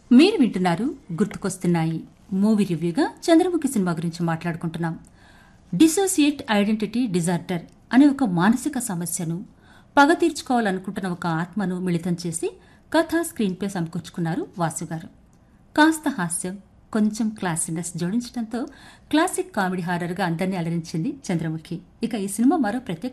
మీరు వింటున్నారు గుర్తుకొస్తున్నాయి మూవీ రివ్యూగా చంద్రముఖి సినిమా గురించి మాట్లాడుకుంటున్నాం. డిసోసియేట్ ఐడెంటిటీ డిజార్డర్ అనే ఒక మానసిక సమస్యను పగ తీర్చుకోవాలనుకుంటున్న ఒక ఆత్మను మిళితం చేసి కథ స్క్రీన్ ప్లే సమకూర్చుకున్నారు వాసుగారు. కాస్త హాస్యం, కొంచెం క్లాసీనెస్ జోడించడంతో క్లాసిక్ కామెడీ హారర్గా అందరినీ అలరించింది చంద్రముఖి. ఇక ఈ సినిమా మరో ప్రత్యేక